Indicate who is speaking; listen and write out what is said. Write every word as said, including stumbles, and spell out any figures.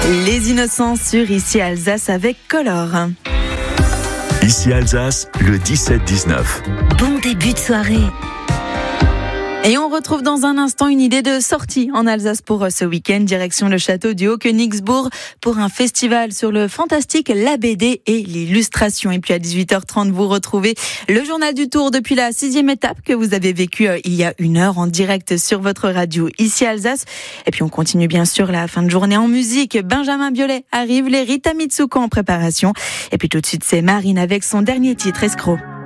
Speaker 1: Les Innocents sur Ici Alsace avec Color.
Speaker 2: Ici Alsace, le dix-sept dix-neuf.
Speaker 3: Bon début de soirée.
Speaker 1: Et on retrouve dans un instant une idée de sortie en Alsace pour ce week-end, direction le château du Haut-Königsbourg pour un festival sur le fantastique, la B D et l'illustration. Et puis à dix-huit heures trente, vous retrouvez le journal du Tour depuis la sixième étape que vous avez vécue il y a une heure en direct sur votre radio Ici Alsace. Et puis on continue bien sûr la fin de journée en musique. Benjamin Biolay arrive, les Rita Mitsuko en préparation. Et puis tout de suite, c'est Marine avec son dernier titre, Escroc.